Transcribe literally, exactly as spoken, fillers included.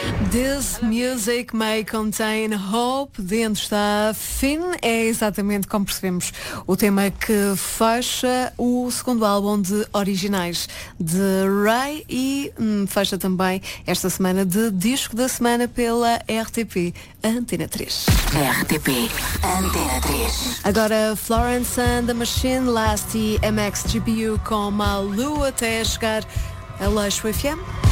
This music may contain hope. Dentro está Finn. É exatamente como percebemos o tema que fecha o segundo álbum de originais de Ray e hum, fecha também esta semana de disco da semana pela R T P Antena três. R T P Antena três. Agora Florence and the Machine, Last e M X G P U com a Lua até chegar a Leixo F M.